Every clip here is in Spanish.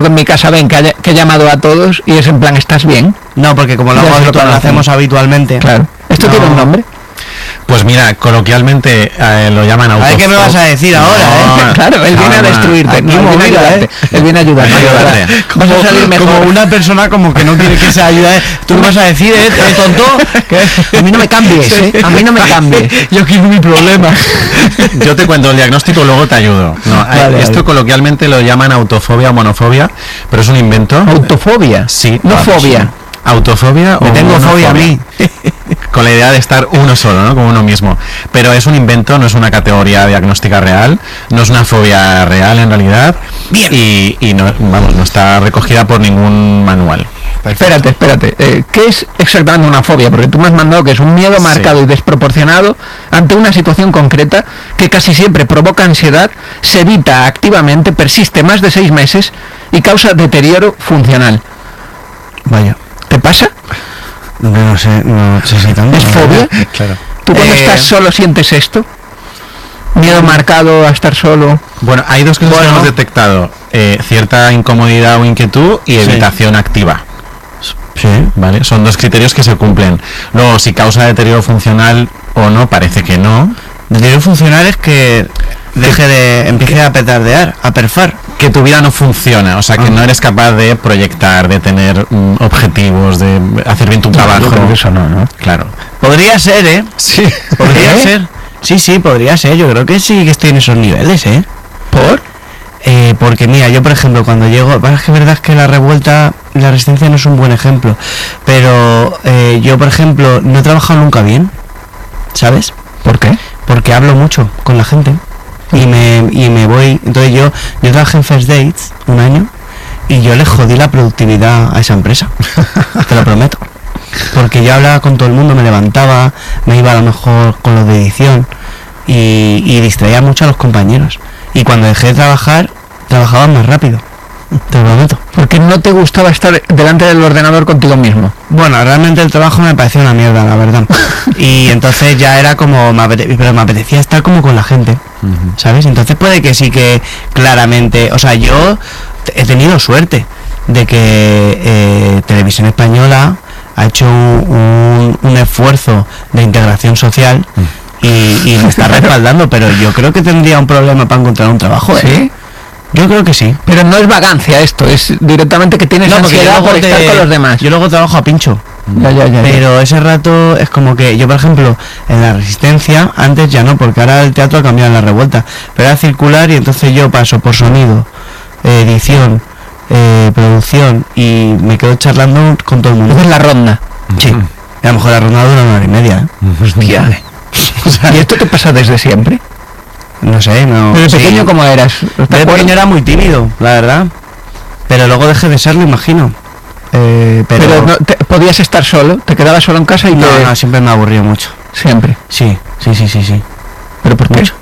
que en mi casa ven que he llamado a todos y es en plan, ¿estás bien? No, porque como lo hacemos habitualmente. Claro. ¿Esto tiene un nombre? Pues mira, coloquialmente lo llaman autofobia. A ver qué me vas a decir ahora, Claro, él viene a destruirte. Él viene a ayudarte. Vas a salir mejor. Como una persona como que no quiere que se ayude. Tú me vas a decir, tonto, que a mí no me cambies, a mí no me cambies. Yo quiero mi problema. Yo te cuento el diagnóstico, luego te ayudo. No, esto coloquialmente lo llaman autofobia o monofobia, pero es un invento. ¿Autofobia? Sí. No fobia. Sí. Autofobia o tengo fobia a mí. Con la idea de estar uno solo, ¿no? Como uno mismo. Pero es un invento, no es una categoría diagnóstica real, no es una fobia real en realidad. Bien. Y no, vamos, no está recogida por ningún manual. Perfecto. Espérate. ¿Qué es exactamente una fobia? Porque tú me has mandado que es un miedo marcado y desproporcionado ante una situación concreta que casi siempre provoca ansiedad, se evita activamente, persiste más de 6 meses y causa deterioro funcional. Vaya. ¿Te pasa? No sé si tanto. ¿Es fobia? Claro. ¿Tú cuando estás solo sientes esto? ¿Miedo marcado a estar solo? Bueno, hay dos cosas que hemos detectado. Cierta incomodidad o inquietud y evitación activa. Sí. ¿Vale? Son 2 criterios que se cumplen. Luego, si causa deterioro funcional o no, parece que no. Deterioro funcional es que empiece a petardear, a perfar. Que tu vida no funciona, o sea, que no eres capaz de proyectar, de tener objetivos, de hacer bien tu trabajo. Yo creo que eso no. Claro. Podría ser, Sí. Podría ser. Sí, podría ser. Yo creo que sí que estoy en esos niveles, ¿Por? Porque mira, yo por ejemplo cuando llego, es que verdad que la resistencia no es un buen ejemplo, pero yo por ejemplo no he trabajado nunca bien, ¿sabes? ¿Por qué? Porque hablo mucho con la gente y me voy. Entonces yo trabajé en First Dates un año y yo le jodí la productividad a esa empresa, te lo prometo, porque yo hablaba con todo el mundo, me levantaba, me iba a lo mejor con los de edición y distraía mucho a los compañeros, y cuando dejé de trabajar trabajaba más rápido, te lo prometo. Porque no te gustaba estar delante del ordenador contigo mismo. Bueno, realmente el trabajo me parecía una mierda, la verdad. Y entonces ya era como, pero me apetecía estar como con la gente, ¿sabes? Entonces puede que sí que claramente, o sea, yo he tenido suerte de que Televisión Española ha hecho un esfuerzo de integración social y me está respaldando, pero yo creo que tendría un problema para encontrar un trabajo, ¿Sí? Yo creo que sí. Pero no es vagancia esto, es directamente que tienes ansiedad por estar con los demás. Yo luego trabajo a pincho. Ya. Pero ese rato es como que yo, por ejemplo, en la Resistencia, antes ya no, porque ahora el teatro ha cambiado en la Revuelta, pero era circular y entonces yo paso por sonido, edición, producción y me quedo charlando con todo el mundo. Es la ronda. Sí. Y a lo mejor la ronda dura 1 hora y media. Hostia. ¿Y esto te pasa desde siempre? No sé, no. ¿Pero pequeño cómo eras? De pequeño era muy tímido, la verdad. Pero luego dejé de serlo, imagino. Pero no, podías estar solo, te quedabas solo en casa y no, siempre me aburrió mucho. Siempre. Sí. ¿Pero por qué? Mucho.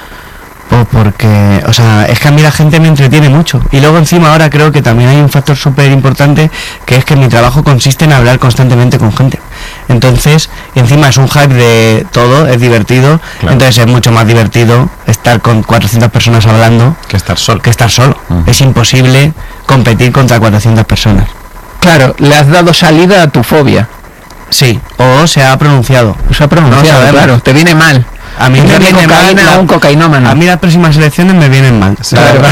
Porque, o sea, es que a mí la gente me entretiene mucho. Y luego encima ahora creo que también hay un factor súper importante, que es que mi trabajo consiste en hablar constantemente con gente. Entonces, encima es un hype de todo, es divertido. Claro. Entonces es mucho más divertido estar con 400 personas hablando que estar solo. Es imposible competir contra 400 personas. Claro, le has dado salida a tu fobia. Sí, o se ha pronunciado. Claro, te viene mal. A mí me viene mal un cocainómano. A mí las próximas elecciones me vienen mal. Claro.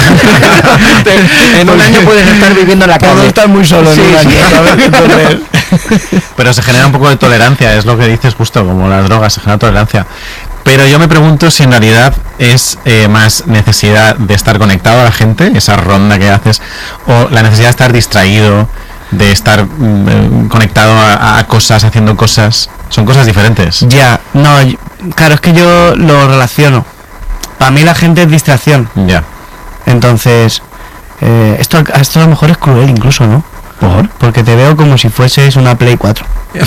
En un año puedes estar viviendo en la calle. Puedo estar muy solo en un año, ¿sabes? Pero se genera un poco de tolerancia, es lo que dices justo, como las drogas, se genera tolerancia. Pero yo me pregunto si en realidad es más necesidad de estar conectado a la gente, esa ronda que haces, o la necesidad de estar distraído, de estar conectado a cosas, haciendo cosas. Son cosas diferentes. Ya, no, claro, es que yo lo relaciono. Para mí la gente es distracción. Ya. Entonces, esto a lo mejor es cruel incluso, ¿no? Porque te veo como si fueses una Play 4.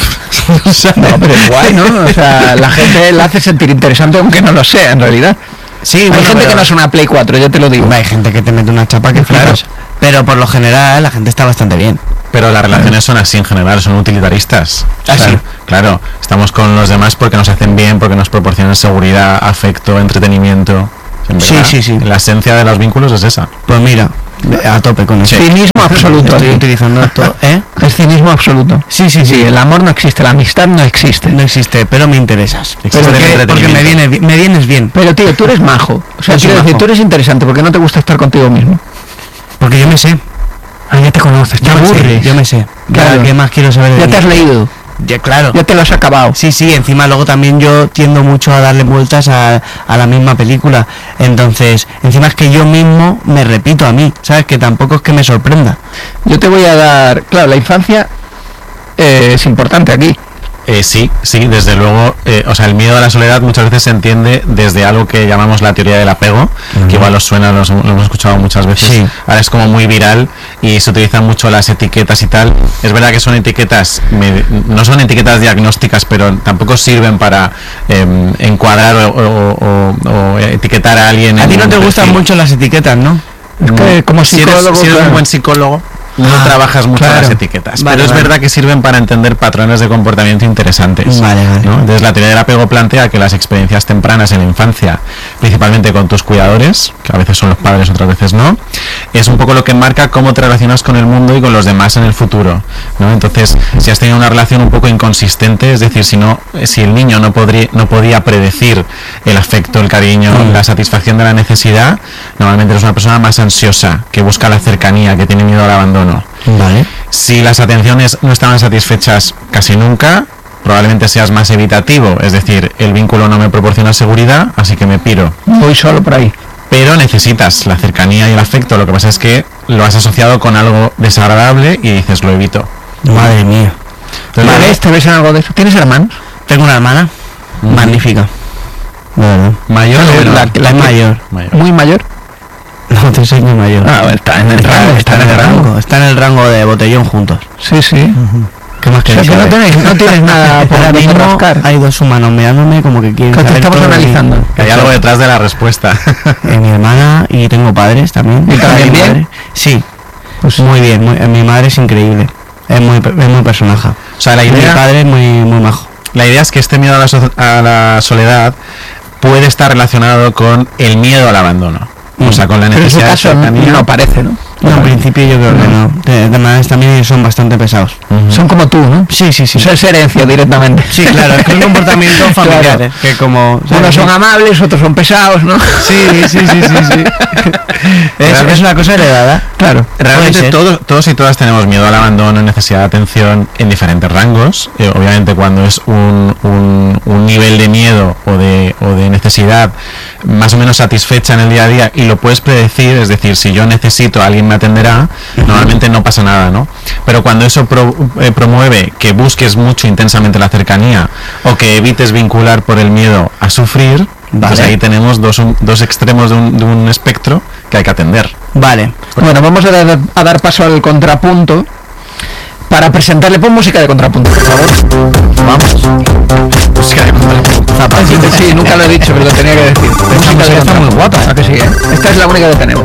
No, pero es guay, ¿no? O sea, la gente la hace sentir interesante aunque no lo sea, en realidad. Sí, hay gente que no es una Play 4, yo te lo digo. Hay gente que te mete una chapa que flipas. Pero por lo general la gente está bastante bien. Pero las relaciones son así en general, son utilitaristas. Así. Claro, estamos con los demás porque nos hacen bien, porque nos proporcionan seguridad, afecto, entretenimiento. Sí. La esencia de los vínculos es esa. Pues mira, A tope con eso. Cinismo absoluto. Estoy utilizando esto, Es cinismo absoluto. Sí, El amor no existe, la amistad no existe. No existe, pero me interesas. Existe el Porque entretenimiento. me vienes bien. Pero tío, tú eres majo. O sea, Yo soy quiero decir, majo. tú eres interesante porque no te gusta estar contigo mismo. Porque yo me sé. Ah, ya te conoces, te aburres. Yo me sé. Claro. ¿Qué más quiero saber de Ya mí? te has leído, Ya, claro. ya te lo has acabado. Sí, encima luego también yo tiendo mucho a darle vueltas a la misma película. Entonces, encima es que yo mismo me repito a mí, ¿sabes? Que tampoco es que me sorprenda. Yo te voy a dar... Claro, la infancia es importante aquí. Sí, desde luego. O sea, el miedo a la soledad muchas veces se entiende desde algo que llamamos la teoría del apego, que igual os suena, lo hemos escuchado muchas veces. Sí. Ahora es como muy viral y se utilizan mucho las etiquetas y tal. Es verdad que son etiquetas, no son etiquetas diagnósticas, pero tampoco sirven para encuadrar o etiquetar a alguien. A ti no te gustan mucho las etiquetas, ¿no? Es que como si eres psicólogo... un claro. buen psicólogo, no trabajas mucho claro. las etiquetas, Vale, pero es vale. verdad que sirven para entender patrones de comportamiento interesantes. Vale. ¿no? Entonces la teoría del apego plantea que las experiencias tempranas en la infancia, principalmente con tus cuidadores, que a veces son los padres, otras veces no, es un poco lo que marca cómo te relacionas con el mundo y con los demás en el futuro, ¿no? Entonces, si has tenido una relación un poco inconsistente, es decir, si el niño no podía predecir el afecto, el cariño, la satisfacción de la necesidad, normalmente eres una persona más ansiosa, que busca la cercanía, que tiene miedo al abandono. Vale. Si las atenciones no estaban satisfechas casi nunca, probablemente seas más evitativo, es decir, el vínculo no me proporciona seguridad, así que me piro. Voy solo por ahí. Pero necesitas la cercanía y el afecto, lo que pasa es que lo has asociado con algo desagradable y dices, lo evito. Madre mía. Entonces, Vale, ¿te ves en algo de eso? ¿Tienes hermanos? Tengo una hermana magnífica. De verdad. mayor o menor? La es mayor. Mayor. ¿Muy mayor? No, 3 años mayor. Ah, bueno, está en el rango. Está en el rango de botellón juntos. Sí, sí. ¿Qué más O sea, queréis que saber? no tienes nada por Ahora donde mismo rascar. hay dos humanos mirándome como que quieren Que te saber estamos todo de mí. analizando. Que hay algo detrás de la respuesta. Mi hermana y tengo padres también. ¿Y también Mi bien? madre. Sí, Pues muy bien. Mi madre es increíble. Es muy personaje. O sea, Y mi padre es muy majo. la idea es que este miedo a la soledad puede estar relacionado con el miedo al abandono. O sea, con la Pero en su necesidad de caso cercanía. no parece, ¿no? No, en principio yo creo que no. De madres también son bastante pesados. Son como tú, ¿no? Sí. Eso es herencia directamente. Sí, claro, es que un comportamiento familiar. Claro. Que como... Unos son amables, otros son pesados, ¿no? Sí. Es una cosa heredada. Claro. Realmente Puede ser. todos y todas tenemos miedo al abandono, necesidad de atención en diferentes rangos. Obviamente cuando es un nivel de miedo o de necesidad más o menos satisfecha en el día a día y lo puedes predecir, es decir, si yo necesito, alguien me atenderá, normalmente no pasa nada, ¿no? Pero cuando eso promueve que busques mucho intensamente la cercanía o que evites vincular por el miedo a sufrir, pues Vale. ahí tenemos dos extremos de un espectro que hay que atender. Vale. Bueno, vamos a dar paso al contrapunto para presentarle. Pon música de contrapunto, por favor. Vamos. Música de contrapunto. Sí, nunca lo he dicho, pero lo tenía que decir. música está muy guapa. ¿A que sí, eh? Esta es la única que tenemos.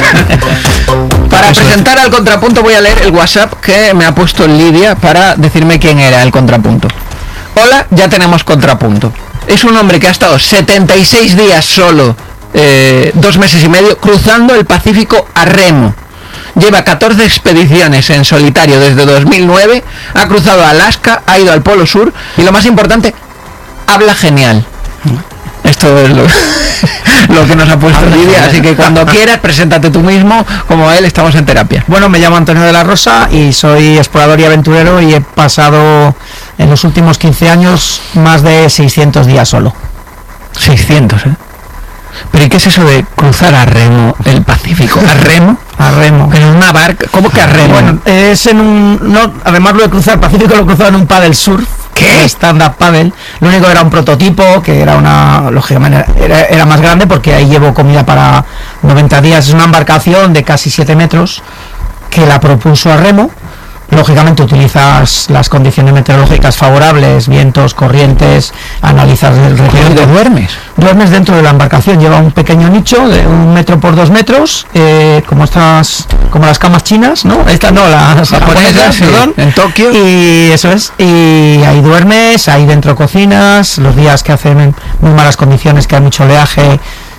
Para presentar al contrapunto voy a leer el WhatsApp que me ha puesto Lidia para decirme quién era el contrapunto. Hola, ya tenemos contrapunto. Es un hombre que ha estado 76 días solo, 2 meses y medio, cruzando el Pacífico a remo. Lleva 14 expediciones en solitario desde 2009, ha cruzado Alaska, ha ido al Polo Sur y lo más importante, habla genial. Esto es lo que nos ha puesto Lidia, así que cuando quieras, preséntate tú mismo, como él, estamos en terapia. Bueno, me llamo Antonio de la Rosa y soy explorador y aventurero y he pasado en los últimos 15 años más de 600 días solo. 600, ¿eh? ¿Pero y qué es eso de cruzar a remo el Pacífico? ¿A remo? A remo. ¿En una barca? ¿Cómo que a remo? Bueno, es en un... No, además lo de cruzar el Pacífico lo he cruzado en un paddle surf. ¿Qué? Stand-up paddle. Lo único era un prototipo, que era una... Lógicamente era más grande porque ahí llevo comida para 90 días. Es una embarcación de casi 7 metros que la propuso a remo. Lógicamente utilizas las condiciones meteorológicas favorables, vientos, corrientes, analizas el ¿Dónde recorrido. duermes? Duermes dentro de la embarcación, lleva un pequeño nicho de 1 metro por 2 metros, como las camas chinas, ¿no? Estas no, las japonesas, Sí, perdón. en Tokio. Y eso es, y ahí duermes, ahí dentro cocinas, los días que hacen en muy malas condiciones, que hay mucho oleaje,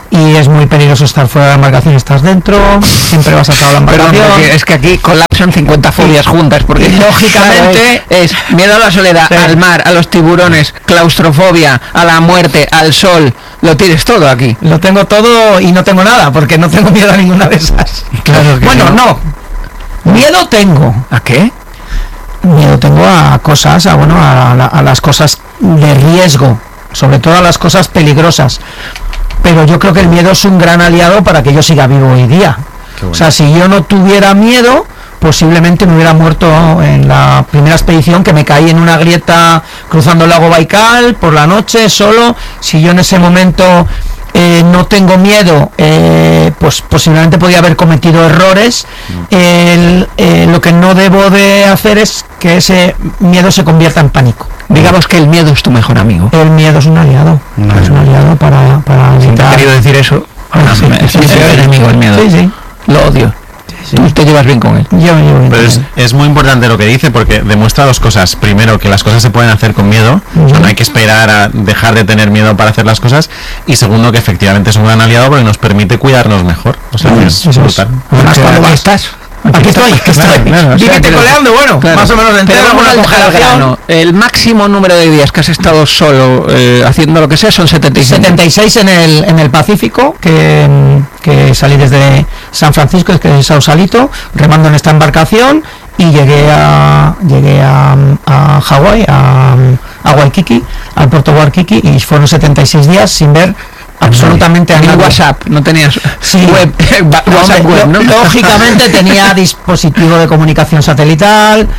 y es muy peligroso estar fuera de la embarcación, estás dentro, siempre vas atado a la Perdón, embarcación. porque es que aquí colapsan 50 fobias juntas, porque Lógicamente es miedo a la soledad, Sí. al mar, a los tiburones, claustrofobia, a la muerte, al sol, lo tienes todo aquí. Lo tengo todo y no tengo nada, porque no tengo miedo a ninguna de esas. Claro que bueno, no. Miedo tengo. ¿A qué? Miedo tengo a cosas, a las cosas de riesgo, sobre todo a las cosas peligrosas. Pero yo creo que el miedo es un gran aliado para que yo siga vivo hoy día. Qué bueno. O sea, si yo no tuviera miedo, posiblemente me hubiera muerto en la primera expedición, que me caí en una grieta cruzando el lago Baikal por la noche solo. Si yo en ese momento no tengo miedo, pues posiblemente podía haber cometido errores. Lo que no debo de hacer es que ese miedo se convierta en pánico. Digamos que el miedo es tu mejor amigo. El miedo es un aliado, Vale. es un aliado para Siempre he evitar. querido decir eso. Es mi peor enemigo, el miedo. Sí, sí. Lo odio. Sí. Tú te llevas bien con él. Yo bien Pero con él. es muy importante lo que dice porque demuestra dos cosas. Primero, que las cosas se pueden hacer con miedo, o sea, no hay que esperar a dejar de tener miedo para hacer las cosas. Y segundo, que efectivamente es un gran aliado porque nos permite cuidarnos mejor. O sea, que es Eso es. brutal. Además, cuando vas, estás. aquí estoy, que estoy. Claro, o sea, Dígate pero- coleando, bueno, Claro. más o menos Pero entero, vamos una al congelación. grano. El máximo número de días que has estado solo haciendo lo que sea son 76. 76 en el Pacífico, que salí desde San Francisco, que es Sausalito, remando en esta embarcación, y llegué a Hawái, a Waikiki, al puerto Waikiki, y fueron 76 días sin ver absolutamente a Ni nadie. WhatsApp, no tenías Sí. web, WhatsApp Hombre, web, ¿no? Lógicamente tenía dispositivo de comunicación satelital,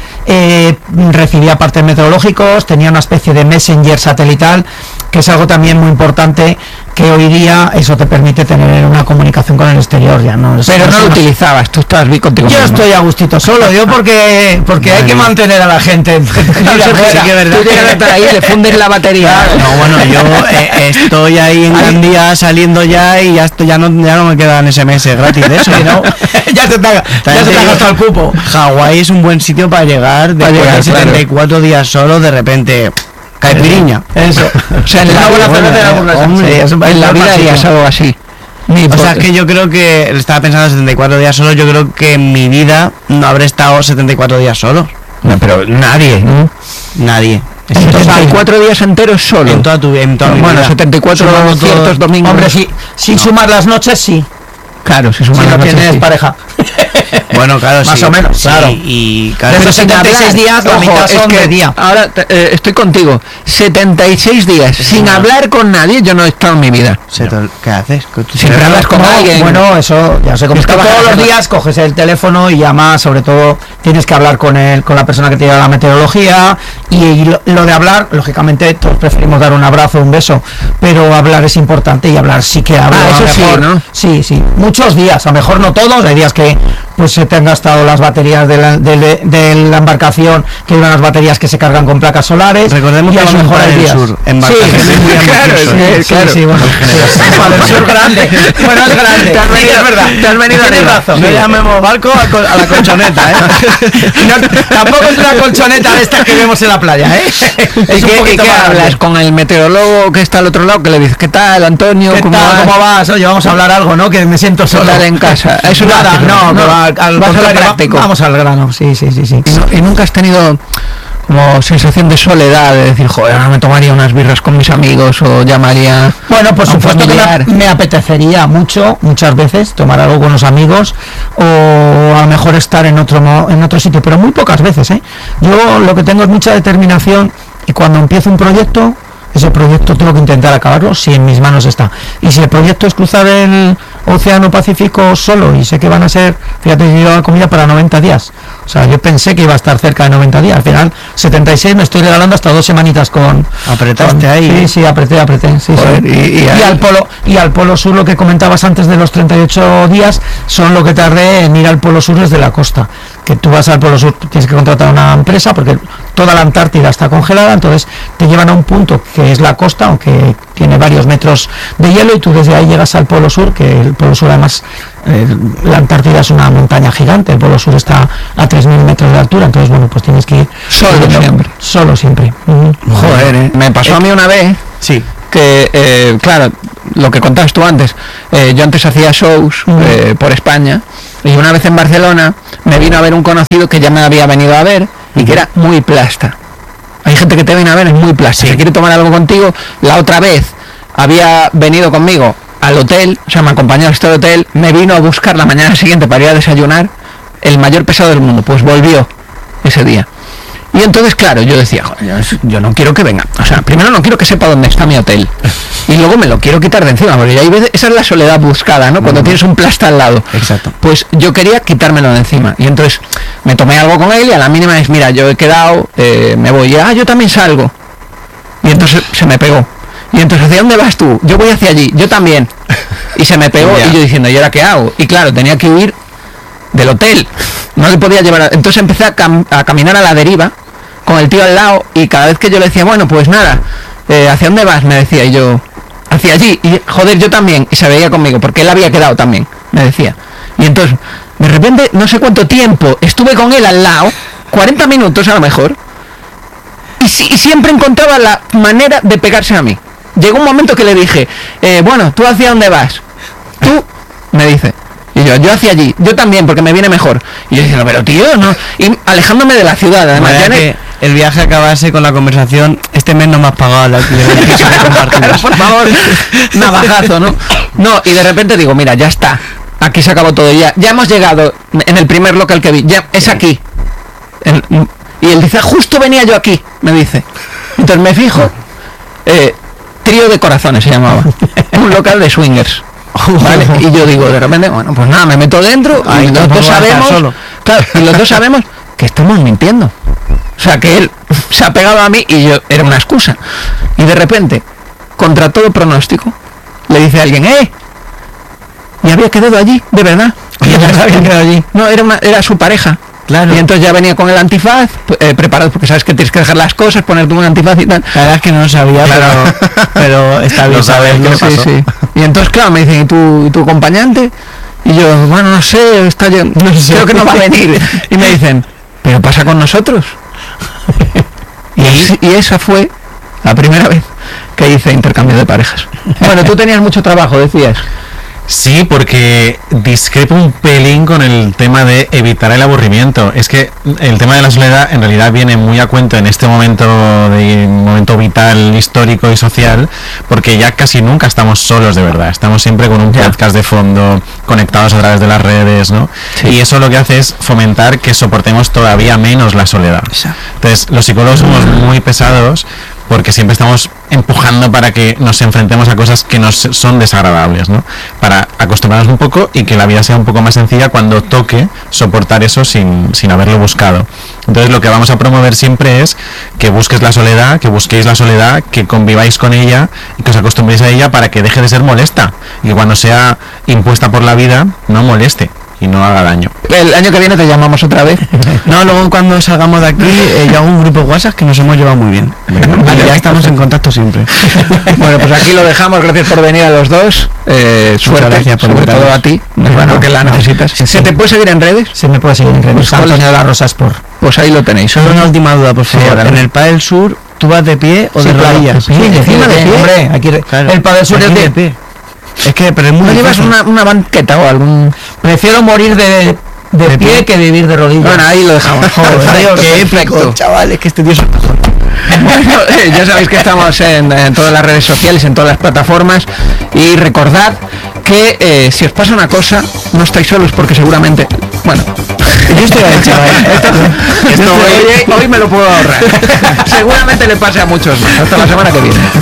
recibía partes meteorológicos, tenía una especie de messenger satelital, que es algo también muy importante, que hoy día eso te permite tener una comunicación con el exterior. Ya no, Pero no lo sé, utilizabas, tú estabas bien contigo yo mismo. estoy a gustito solo, yo porque hay que mantener a la gente. Claro, Sí, Sergio, que es verdad. tú llegas a estar ahí y le fundes la batería. No, bueno, yo estoy ahí en Gandía saliendo ya y ya no me quedan SMS gratis de eso, ¿no? ya se te ha gastado el cupo. Hawái es un buen sitio para llegar después llegar, de 74 días solo, de repente caipiriña. Eso. O sea, en la, Una buena cerveza de la hamburguesa. hombre, Sí, es un en la vida básico. harías algo así. O sea, es que yo creo que estaba pensando 74 días solo, yo creo que en mi vida no habré estado 74 días solo. No, pero nadie. Nadie. 74 días enteros solo. En toda mi Bueno, vida. 74 Sumando todo- ciertos domingos. Hombre, sí, sin sumar las noches, sí. Claro, si Si sumas no las noches, tienes sí. pareja. Bueno, claro, Más sí, o menos, sí, claro. y claro, De Pero esos sin 76 hablar. días, la Ojo, mitad es son que de día. Ahora estoy contigo. 76 días sin hablar con nadie, yo no he estado en mi vida. ¿qué haces? Siempre hablas con No, alguien. bueno, eso ya sé cómo Es que está. vas a Todos los hacerlo. días coges el teléfono y llamas, sobre todo tienes que hablar con la persona que te lleva la meteorología, y lo de hablar, lógicamente todos preferimos dar un abrazo, un beso, pero hablar es importante, y hablar sí que hablo. Ah, a eso lo sí, mejor, ¿no? Sí, sí, muchos días, a lo mejor no todos, hay días que pues se te han gastado las baterías de la embarcación, que llevan las baterías que se cargan con placas solares. Recordemos y a que lo es un mejor hay Padel días. Sur, embarcaciones Sí, muy claro, ambiciosas. sí, sí, claro. sí, bueno, sí, Padel Sur grande. Bueno, es grande. Te has venido- Sí, es verdad. te has venido Tienes arriba. razón. No llamemos barco a la colchoneta, ¿eh? Tampoco es una colchoneta de estas que vemos en la playa, ¿eh? Es un ¿Y poquito qué más hablas grande. con el meteorólogo que está al otro lado? Que le dices, ¿qué tal, Antonio? ¿Qué ¿Cómo tal? vas? ¿Cómo vas? Oye, vamos a hablar algo, ¿no? Que me siento ¿Qué solo. tal en casa? Eso Nada, haces, no, que va al vas a lo contrario, práctico. vamos al grano, sí. Y nunca has tenido como sensación de soledad, de decir, joder, ahora me tomaría unas birras con mis amigos o llamaría Bueno, por a un supuesto que familiar? me apetecería muchas veces tomar algo con los amigos, o a lo mejor estar en otro sitio, pero muy pocas veces, ¿eh? Yo lo que tengo es mucha determinación, y cuando empiezo un proyecto, ese proyecto tengo que intentar acabarlo si en mis manos está. Y si el proyecto es cruzar el Océano Pacífico solo, y sé que van a ser, fíjate, yo llevo comida para 90 días. O sea, yo pensé que iba a estar cerca de 90 días. Al final, 76 me estoy regalando hasta 2 semanitas con... Apretaste ahí. Sí, apreté, sí. Joder, sí. Y al polo sur, lo que comentabas antes de los 38 días, son lo que tardé en ir al polo sur desde la costa. Que tú vas al polo sur, tienes que contratar una empresa, porque toda la Antártida está congelada, entonces te llevan a un punto que es la costa, aunque tiene varios metros de hielo, y tú desde ahí llegas al polo sur, que el polo sur además, la Antártida es una montaña gigante, el polo sur está a 3.000 metros de altura, entonces bueno, pues tienes que ir Solo siempre. Ujú. Joder, me pasó a mí una vez Sí. que, claro, lo que contabas tú antes, yo antes hacía shows por España, y una vez en Barcelona me vino a ver un conocido que ya me había venido a ver y que era muy plasta. Hay gente que te viene a ver, es muy plasta, que quiere tomar algo contigo. La otra vez había venido conmigo al hotel, o sea, me acompañó hasta el hotel, me vino a buscar la mañana siguiente para ir a desayunar, el mayor pesado del mundo, pues volvió ese día. Y entonces, claro, yo decía, joder, yo no quiero que venga. O sea, primero no quiero que sepa dónde está mi hotel. Y luego me lo quiero quitar de encima, porque hay veces, esa es la soledad buscada, ¿no? Cuando tienes un plasta al lado. Exacto. Pues yo quería quitármelo de encima. Y entonces me tomé algo con él y a la mínima es, mira, yo he quedado, me voy. Y, yo también salgo. Y entonces se me pegó. Y entonces, ¿hacia dónde vas tú? Yo voy hacia allí, yo también. Y se me pegó y yo diciendo, ¿y ahora qué hago? Y claro, tenía que huir del hotel. No le podía llevar. Entonces empecé a caminar a la deriva con el tío al lado, y cada vez que yo le decía, bueno, pues nada, ¿hacia dónde vas? Me decía, y yo, hacia allí, y joder, yo también, y se veía conmigo, porque él había quedado también, me decía. Y entonces, de repente, no sé cuánto tiempo, estuve con él al lado, 40 minutos a lo mejor, y siempre encontraba la manera de pegarse a mí. Llegó un momento que le dije, bueno, ¿tú hacia dónde vas? Tú, me dice. Y yo hacia allí, yo también, porque me viene mejor. Y yo diciendo, pero tío, no. Y alejándome de la ciudad, además. El viaje acabase con la conversación, este mes no me has pagado la claro, por favor, navajazo, ¿no? No, y de repente digo, mira, ya está, aquí se acabó todo, ya hemos llegado en el primer local que vi, ya es aquí. Y él dice, justo venía yo aquí, me dice. Entonces me fijo, Trío de Corazones se llamaba, un local de swingers. ¿Vale? Y yo digo, de repente, bueno, pues nada, me meto dentro y los dos sabemos, claro, y los dos sabemos que estamos mintiendo. O sea, que él se ha pegado a mí y yo era una excusa. Y de repente, contra todo pronóstico, le dice a alguien, y había quedado allí, de verdad. Y había quedado allí. No, era su pareja. Claro. Y entonces ya venía con el antifaz preparado, porque sabes que tienes que dejar las cosas, ponerte un antifaz y tal. La verdad es que no lo sabía, claro. pero está bien saberlo. Sí. Y entonces, claro, me dicen, ¿y tu acompañante? Y yo, bueno, no sé, creo que no va a venir. Y me dicen, ¿pero pasa con nosotros? Y esa fue la primera vez que hice intercambio de parejas. Bueno, tú tenías mucho trabajo, decías. Sí, porque discrepo un pelín con el tema de evitar el aburrimiento. Es que el tema de la soledad en realidad viene muy a cuento en este momento vital, histórico y social, porque ya casi nunca estamos solos de verdad. Estamos siempre con un podcast de fondo, conectados a través de las redes, ¿no? Sí. Y eso lo que hace es fomentar que soportemos todavía menos la soledad. Entonces, los psicólogos somos muy pesados, porque siempre estamos empujando para que nos enfrentemos a cosas que nos son desagradables, ¿no? Para acostumbrarnos un poco y que la vida sea un poco más sencilla cuando toque soportar eso sin haberlo buscado. Entonces lo que vamos a promover siempre es que busquéis la soledad, que conviváis con ella y que os acostumbréis a ella para que deje de ser molesta y que cuando sea impuesta por la vida no moleste y no haga daño. El año que viene te llamamos otra vez. No, luego cuando salgamos de aquí yo hago un grupo de WhatsApp que nos hemos llevado muy bien. Vale, ya estamos en contacto siempre. Bueno, pues aquí lo dejamos. Gracias por venir a los dos. Suerte, gracias por sobre todo a ti. Bueno, que la necesitas. ¿Se te puede seguir en redes? Se me puede seguir en redes. Antonio de la Rosa Sport. Pues ahí lo tenéis. Solo una última duda, por favor. En el Padel Sur, ¿tú vas de pie o de rodillas? Sí, encima de pie. Hombre, aquí el Padel Sur es de pie. Es que, pero es muy... ¿No llevas una banqueta o algún...? Prefiero morir de pie que vivir de rodillas. Bueno, ahí lo dejamos. Joder, qué épico, chavales, que este tío es... Bueno, ya sabéis que estamos en todas las redes sociales, en todas las plataformas, y recordad que si os pasa una cosa, no estáis solos, porque seguramente... Bueno, yo estoy ahí, chaval. Hoy me lo puedo ahorrar. Seguramente le pase a muchos más. Hasta la semana que viene.